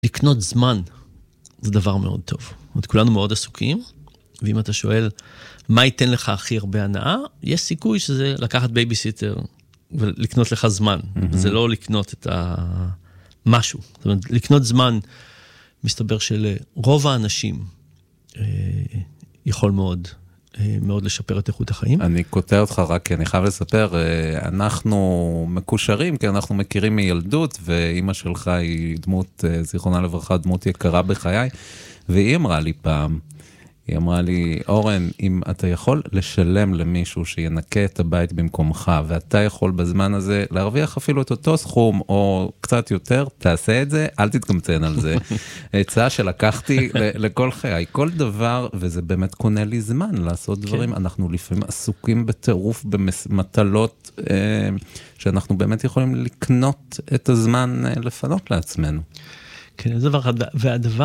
לקנות זמן זה דבר מאוד טוב. זאת אומרת, כולנו מאוד עסוקים, ואם אתה שואל מה ייתן לך הכי הרבה הנאה, יש סיכוי שזה לקחת בייביסיטר ולקנות לך זמן. זה לא לקנות את משהו. זאת אומרת, לקנות זמן, מסתבר שלרוב האנשים יכול מאוד לשפר את איכות החיים. אני קוטע אותך רק כי אני חייב לספר, אנחנו מקושרים, כי אנחנו מכירים מילדות, ואימא שלך היא דמות, זיכרונה לברכה, דמות יקרה בחיי, והיא אמרה לי פעם, היא אמרה לי, אורן, אם אתה יכול לשלם למישהו שינקה את הבית במקומך, ואתה יכול בזמן הזה להרוויח אפילו את אותו סכום, או קצת יותר, תעשה את זה, אל תתקמצן על זה. הצעה שלקחתי לכל חיי, כל דבר, וזה באמת קונה לי זמן לעשות דברים, אנחנו לפעמים עסוקים בטירוף, במטלות, שאנחנו באמת יכולים לקנות את הזמן לפנות לעצמנו. כן, זה דבר אחד, והדבר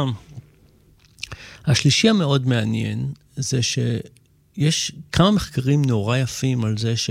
השלישי המאוד מעניין, זה שיש כמה מחקרים נורא יפים על זה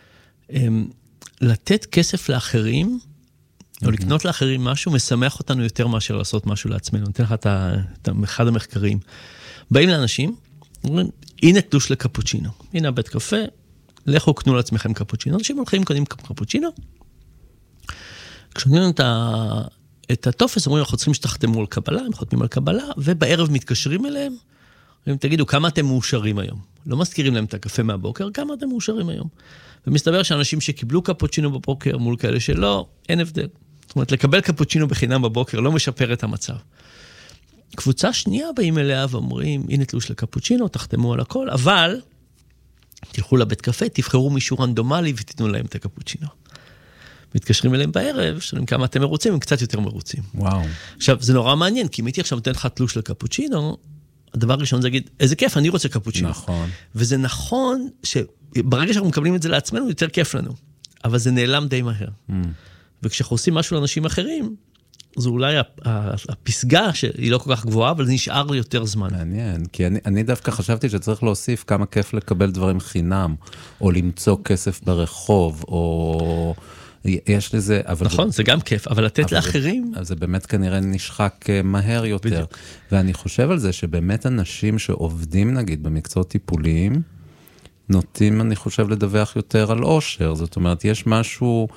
שלתת כסף לאחרים, או לקנות לאחרים משהו, משמח אותנו יותר מאשר לעשות משהו לעצמנו. נותן לך את אחד המחקרים. באים לאנשים, אומרים, הנה תלוש לקפוצ'ינו, הנה בית קפה, לכו קנו לעצמכם קפוצ'ינו. אנשים הולכים קונים קפוצ'ינו, כשנותנים את הטופס, אומרים, אנחנו צריכים שתחתמו על קבלה, הם חותמים על קבלה, ובערב מתקשרים אליהם, אומרים, תגידו, כמה אתם מאושרים היום? לא מזכירים להם את הקפה מהבוקר, כמה אתם מאושרים היום? ומסתבר שאנשים שקיבלו קפוצ'ינו בבוקר, מול כאלה שלא, אין הבדל. זאת אומרת, לקבל קפוצ'ינו בחינם בבוקר, לא משפר את המצב. קבוצה שנייה באים אליה ואומרים, הנה תלוש לקפוצ'ינו, תחתמו על הכל, אבל תלכו לבית קפה, תבחרו מישהו רנדומלי ותיתנו להם את הקפוצ'ינו. מתקשרים אליהם בערב, שואלים כמה אתם מרוצים, הם קצת יותר מרוצים. וואו. עכשיו, זה נורא מעניין, כי אם הייתי עכשיו נותן לך תלוש לקפוצ'ינו, הדבר הראשון זה להגיד, איזה כיף, אני רוצה קפוצ'ינו. נכון. וזה נכון שברגע שאנחנו מקבלים את זה לעצמנו, יותר כיף לנו. אבל זה נעלם די מהר. וכשאנחנו עושים משהו לאנשים אחרים, זו אולי הפסגה שהיא לא כל כך גבוהה, אבל זה נשאר יותר זמן. מעניין, כי אני דווקא חשבתי שצריך להוסיף כמה כיף לקבל דברים חינם, או למצוא כסף ברחוב, או יש לזה... נכון, זה גם כיף, אבל לתת לאחרים... אז זה באמת כנראה נשחק מהר יותר. בדיוק. ואני חושב על זה שבאמת אנשים שעובדים, נגיד, במקצועות טיפוליים, נוטים, אני חושב, לדווח יותר על אושר. זאת אומרת, יש משהו...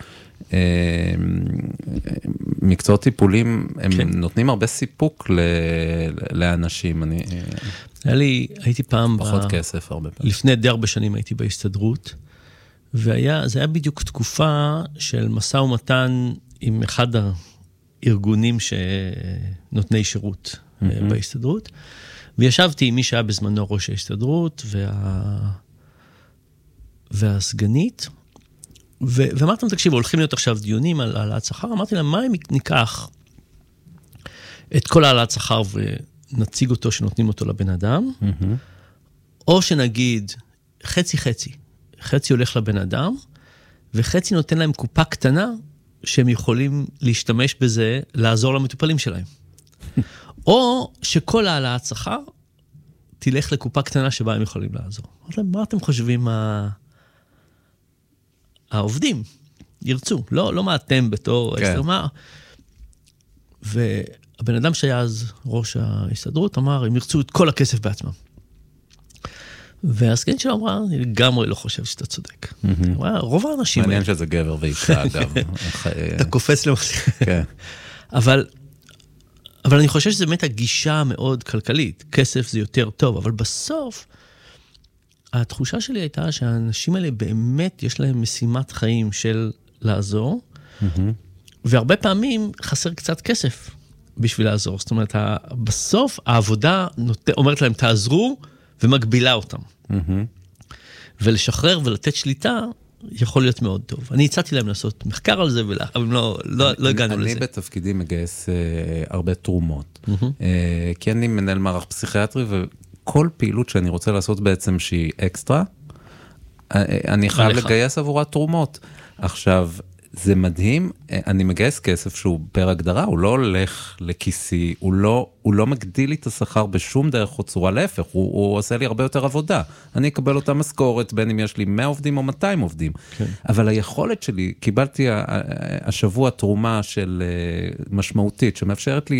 מקצועות טיפולים, הם נותנים הרבה סיפוק לאנשים. הייתי פעם... פחות כסף הרבה פעמים. לפני די הרבה שנים הייתי בהסתדרות, זה היה בדיוק תקופה של משא ומתן עם אחד הארגונים שנותני שירות בהסתדרות, וישבתי עם מי שהיה בזמנו ראש ההסתדרות, והסגנית, ואמרתם, תקשיבו, הולכים להיות עכשיו דיונים על העלאת שכר, אמרתי להם, מה אם ניקח את כל העלאת שכר ונציג אותו, שנותנים אותו לבן אדם, או שנגיד חצי-חצי, חצי הולך לבן אדם, וחצי נותן להם קופה קטנה, שהם יכולים להשתמש בזה, לעזור למטופלים שלהם. או שכל העלאת שכר, תלך לקופה קטנה שבה הם יכולים לעזור. מה אתם חושבים העובדים ירצו, לא מה אתם בתור הסתר, מה. והבן אדם שהיה אז ראש ההסתדרות אמר, הם ירצו את כל הכסף בעצמם. והסגנית שלו אמרה, אני לגמרי לא חושב שאתה צודק. רוב האנשים... מעניין שזה גבר ואישה, אגב. אתה קופץ למחזיק. כן. אבל אני חושב שזה באמת הגישה מאוד כלכלית. כסף זה יותר טוב, אבל בסוף, התחושה שלי הייתה שהאנשים האלה באמת יש להם משימת חיים של לעזור, והרבה פעמים חסר קצת כסף בשביל לעזור. זאת אומרת, בסוף העבודה אומרת להם, תעזרו, ומגבילה אותם. ולשחרר ולתת שליטה, יכול להיות מאוד טוב. אני הצעתי להם לעשות מחקר על זה, אבל לא הגענו לזה. אני בתפקידי מגייס הרבה תרומות. כי אני מנהל מערך פסיכיאטרי, כל פעילות שאני רוצה לעשות בעצם שהיא אקסטרה, אני חייב לגייס עבורה תרומות. עכשיו, זה מדהים, אני מגייס כסף שהוא פר הגדרה, הוא לא הולך לכיסי, הוא לא מגדיל לי את השכר בשום דרך או צורה, להפך, הוא עושה לי הרבה יותר עבודה. אני אקבל אותה משכורת, בין אם יש לי 100 עובדים או 200 עובדים. כן. אבל היכולת שלי, קיבלתי השבוע תרומה של משמעותית, שמאפשרת לי